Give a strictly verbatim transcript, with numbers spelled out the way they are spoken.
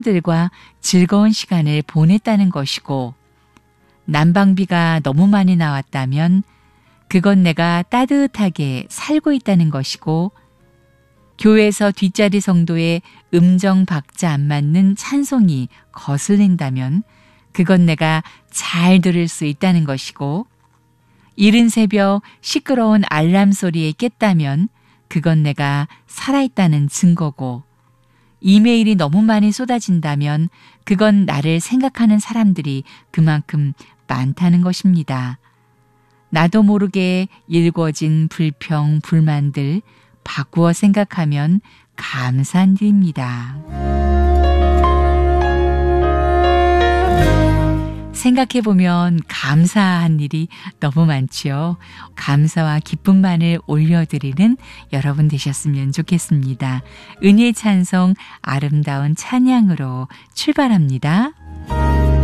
들과 즐거운 시간을 보냈다는 것이고, 난방비가 너무 많이 나왔다면 그건 내가 따뜻하게 살고 있다는 것이고, 교회에서 뒷자리 성도의 음정 박자 안 맞는 찬송이 거슬린다면 그건 내가 잘 들을 수 있다는 것이고, 이른 새벽 시끄러운 알람 소리에 깼다면 그건 내가 살아있다는 증거고, 이메일이 너무 많이 쏟아진다면 그건 나를 생각하는 사람들이 그만큼 많다는 것입니다. 나도 모르게 일궈진 불평, 불만들 바꾸어 생각하면 감사한 일입니다. 생각해보면 감사한 일이 너무 많지요. 감사와 기쁨만을 올려드리는 여러분 되셨으면 좋겠습니다. 은혜의 찬송, 아름다운 찬양으로 출발합니다.